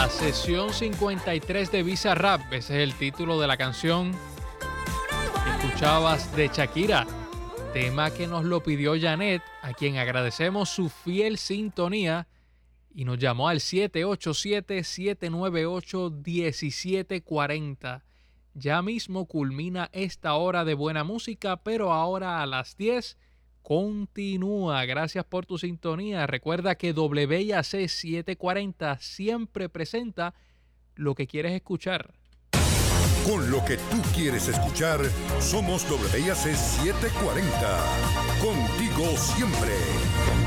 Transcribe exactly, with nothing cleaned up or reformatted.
La sesión cincuenta y tres de Visa Rap, ese es el título de la canción que escuchabas de Shakira, tema que nos lo pidió Janet, a quien agradecemos su fiel sintonía y nos llamó al siete ocho siete, siete nueve ocho, uno siete cuatro cero. Ya mismo culmina esta hora de buena música, pero ahora a las diez continúa. Gracias por tu sintonía. Recuerda que W I A C setecientos cuarenta siempre presenta lo que quieres escuchar. Con lo que tú quieres escuchar, somos W I A C setecientos cuarenta. Contigo siempre.